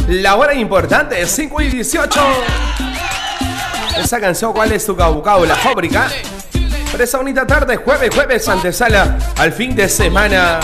La hora importante, 5:18. Esa canción, ¿cuál es tu caucao? La fábrica. Pero esa bonita tarde, jueves, antesala al fin de semana.